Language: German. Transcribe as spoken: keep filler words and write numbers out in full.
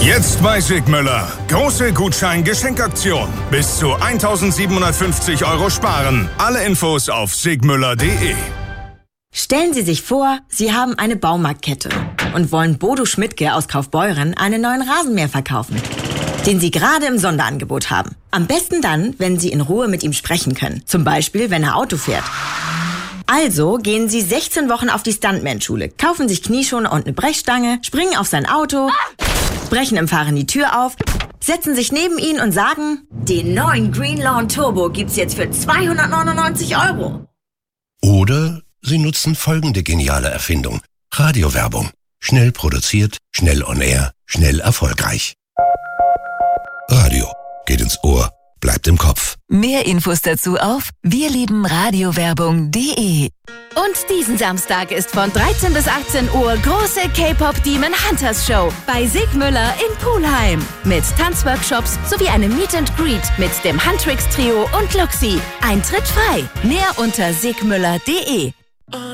Jetzt bei Sigmüller. Große Gutschein-Geschenkaktion. Bis zu eintausendsiebenhundertfünfzig Euro sparen. Alle Infos auf sigmüller punkt de. Stellen Sie sich vor, Sie haben eine Baumarktkette und wollen Bodo Schmidtke aus Kaufbeuren einen neuen Rasenmäher verkaufen, den Sie gerade im Sonderangebot haben. Am besten dann, wenn Sie in Ruhe mit ihm sprechen können. Zum Beispiel, wenn er Auto fährt. Also gehen Sie sechzehn Wochen auf die Stuntman-Schule, kaufen sich Knieschoner und eine Brechstange, springen auf sein Auto, brechen im Fahren die Tür auf, setzen sich neben ihn und sagen, den neuen Greenlawn Turbo gibt's jetzt für zweihundertneunundneunzig Euro. Oder Sie nutzen folgende geniale Erfindung. Radiowerbung. Schnell produziert, schnell on air, schnell erfolgreich. Radio. Geht ins Ohr, bleibt im Kopf. Mehr Infos dazu auf wirliebenradiowerbung punkt de. Und diesen Samstag ist von dreizehn bis achtzehn Uhr große K-Pop Demon Hunters Show bei Sigmüller in Pulheim. Mit Tanzworkshops sowie einem Meet and Greet mit dem Huntrix Trio und Luxi. Eintritt frei. Mehr unter sigmüller punkt de.